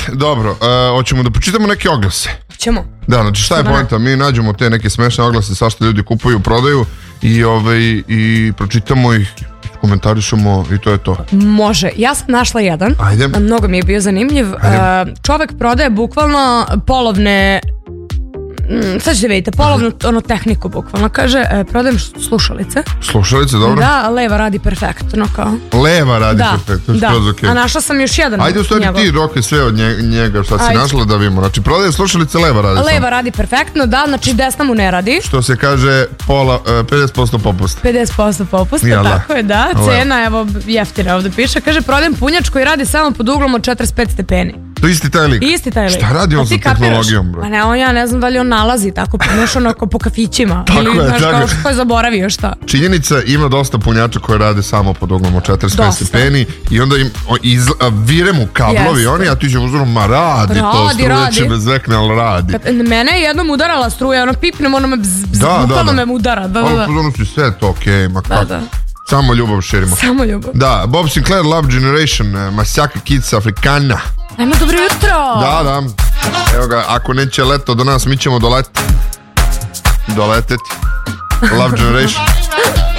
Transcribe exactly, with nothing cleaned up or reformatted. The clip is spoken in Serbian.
dobro, uh, hoćemo da počitamo neke oglase. Ćemo. Da, znači šta je poenta? Mi nađemo te neke smešne oglase, svašta ljudi kupuju, prodaju i, ovaj, i pročitamo ih, komentarišemo i to je to. Može, ja sam našla jedan. Ajde. Mnogo mi je bio zanimljiv. Ajde. Čovek prodaje bukvalno polovne, sad ćete vidite, polovnu ono, tehniku bukvalno. Kaže, e, prodajem slušalice. Slušalice, dobro. Da, leva radi perfektno kao. Leva radi da, perfektno, da. Okay. A našla sam još jedan. Ajde u stvari njegov. ti roke sve od njega šta si Ajde. našla da vidimo. Znači prodaje slušalice, leva radi. Leva sam. radi perfektno, da, znači desna mu ne radi. Što se kaže pola, uh, pedeset posto popusta. pedeset posto popusta, Jel, tako da. je, da. Cena, evo, jeftina ovdje piše. Kaže, prodajem punjač koji radi samo pod uglom od četrdeset pet stepeni. To isti taj lik? Isti taj lik. Šta radi on sa tehnologijom, bro? Pa ne, on ja ne znam da li on nalazi tako, znaš onako po kafićima. Tako ili, je, znaš, tako kao je. što je zaboravio šta. Činjenica, ima dosta punjača koje rade samo pod uglom od četrdeset pet Dosta. stepeni i onda im o, iz, a, vire mu kablovi, Jeste. oni, a ti će uzorom, ma radi, Radi, to, struja radi. će bez vekne, ali radi. Kad mene je jednom udarala struja, ono pipnem, ono me bzz, bzz, Da, da, bukvalno da. me udara. Da, da, Ono da. pozornosti, sve je to okej, ma kako. da. Samo ljubav širimo. Samo ljubav. Da, Bob Sinclair, Love Generation, eh, Masjaka Kids, Afrikana. Ajmo, dobro jutro. Da, da. Evo ga, ako neće leto do nas, mi ćemo doleti. Doleteti. Love Generation.